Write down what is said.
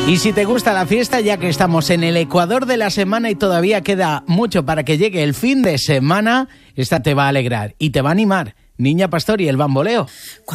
Y si te gusta la fiesta, ya que estamos en el ecuador de la semana y todavía queda mucho para que llegue el fin de semana, esta te va a alegrar y te va a animar. Niña Pastor y el Bamboleo.